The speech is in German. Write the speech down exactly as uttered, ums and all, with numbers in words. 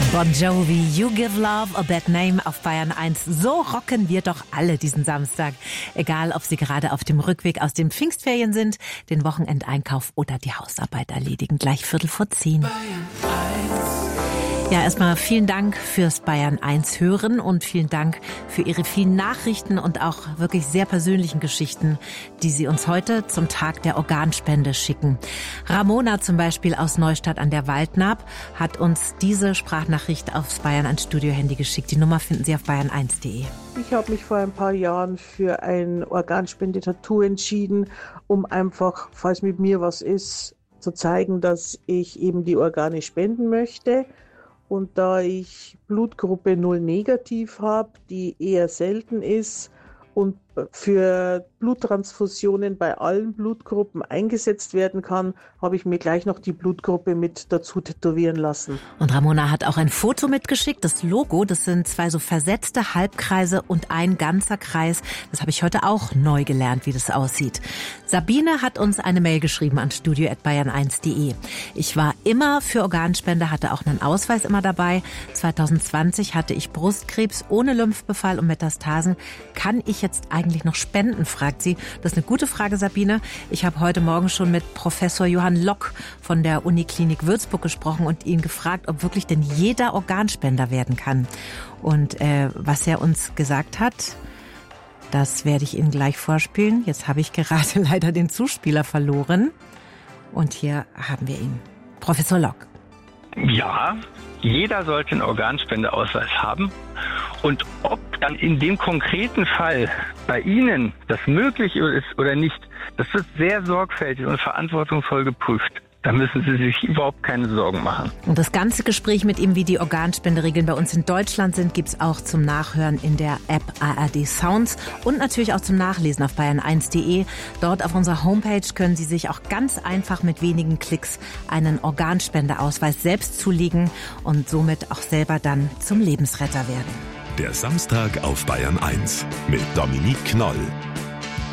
Bon Jovi, You Give Love a Bad Name auf Bayern eins. So rocken wir doch alle diesen Samstag. Egal, ob Sie gerade auf dem Rückweg aus den Pfingstferien sind, den Wochenendeinkauf oder die Hausarbeit erledigen. Gleich Viertel vor zehn. Bayern eins. Ja, erstmal vielen Dank fürs Bayern eins hören und vielen Dank für Ihre vielen Nachrichten und auch wirklich sehr persönlichen Geschichten, die Sie uns heute zum Tag der Organspende schicken. Ramona zum Beispiel aus Neustadt an der Waldnaab hat uns diese Sprachnachricht aufs Bayern eins Studio-Handy geschickt. Die Nummer finden Sie auf bayern eins punkt de. Ich habe mich vor ein paar Jahren für ein Organspende-Tattoo entschieden, um einfach, falls mit mir was ist, zu zeigen, dass ich eben die Organe spenden möchte. Und da ich Blutgruppe null negativ habe, die eher selten ist und für Bluttransfusionen bei allen Blutgruppen eingesetzt werden kann, habe ich mir gleich noch die Blutgruppe mit dazu tätowieren lassen. Und Ramona hat auch ein Foto mitgeschickt. Das Logo, das sind zwei so versetzte Halbkreise und ein ganzer Kreis. Das habe ich heute auch neu gelernt, wie das aussieht. Sabine hat uns eine Mail geschrieben an studio at bayern eins punkt de. Ich war immer für Organspende, hatte auch einen Ausweis immer dabei. zwanzig zwanzig hatte ich Brustkrebs ohne Lymphbefall und Metastasen. Kann ich jetzt eigentlich noch spenden, fragt sie. Das ist eine gute Frage, Sabine. Ich habe heute Morgen schon mit Professor Johann Lock von der Uniklinik Würzburg gesprochen und ihn gefragt, ob wirklich denn jeder Organspender werden kann. Und äh, was er uns gesagt hat, das werde ich Ihnen gleich vorspielen. Jetzt habe ich gerade leider den Zuspieler verloren. Und hier haben wir ihn. Professor Lock. Ja, jeder sollte einen Organspendeausweis haben. Und ob dann in dem konkreten Fall bei Ihnen das möglich ist oder nicht, das wird sehr sorgfältig und verantwortungsvoll geprüft. Da müssen Sie sich überhaupt keine Sorgen machen. Und das ganze Gespräch mit ihm, wie die Organspenderegeln bei uns in Deutschland sind, gibt's auch zum Nachhören in der App A R D Sounds und natürlich auch zum Nachlesen auf bayern eins punkt de. Dort auf unserer Homepage können Sie sich auch ganz einfach mit wenigen Klicks einen Organspendeausweis selbst zulegen und somit auch selber dann zum Lebensretter werden. Der Samstag auf Bayern eins mit Dominique Knoll.